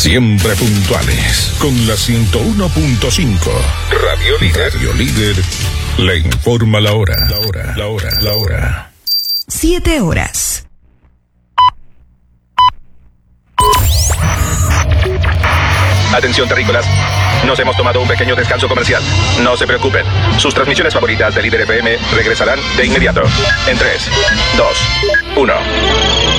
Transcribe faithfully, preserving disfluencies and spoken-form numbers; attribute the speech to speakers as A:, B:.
A: Siempre puntuales, con la ciento uno punto cinco. Radio Líder. Radio Líder le informa la hora. La hora, la hora, la hora.
B: Siete horas.
C: Atención, terrícolas. Nos hemos tomado un pequeño descanso comercial. No se preocupen. Sus transmisiones favoritas de Líder F M regresarán de inmediato. En tres, dos, uno.